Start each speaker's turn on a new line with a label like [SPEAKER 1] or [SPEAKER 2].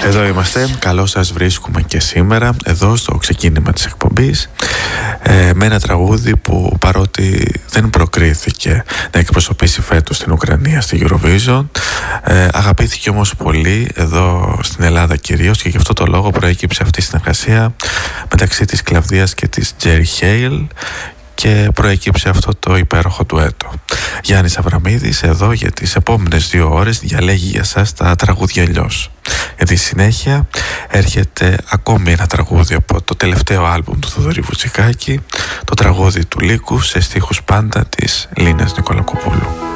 [SPEAKER 1] Εδώ είμαστε, καλώς σας βρίσκουμε και σήμερα εδώ στο ξεκίνημα της εκπομπής με ένα τραγούδι που παρότι δεν προκρίθηκε να εκπροσωπήσει φέτος την Ουκρανία στη Eurovision, αγαπήθηκε όμως πολύ εδώ στην Ελλάδα κυρίως, και γι' αυτό το λόγο προέκυψε αυτή η συνεργασία μεταξύ της Κλαβδίας και της Τζέρι Χέιλ και προέκυψε αυτό το υπέροχο ντουέτο. Γιάννης Αβραμίδης εδώ για τις επόμενες 2 ώρες διαλέγει για σας τα τραγούδια αλλιώς. Για τη συνέχεια έρχεται ακόμη ένα τραγούδι από το τελευταίο άλμπουμ του Θοδωρή Βουτσικάκη, το τραγούδι του Λύκου σε στίχους πάντα της Λίνας Νικολακοπούλου.